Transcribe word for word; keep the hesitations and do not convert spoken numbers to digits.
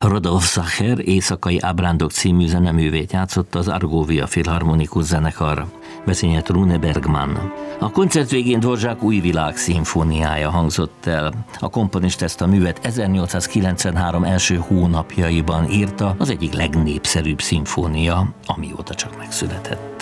Rodolphe Sacher Éjszakai ábrándok című zeneművét játszotta az Argovia Filharmonikus zenekar. Vezényelt Rune Bergman. A koncert végén Dvořák Új világ szimfóniája hangzott el. A komponist ezt a művet ezernyolcszázkilencvenhárom első hónapjaiban írta, az egyik legnépszerűbb szimfónia, amióta csak megszületett.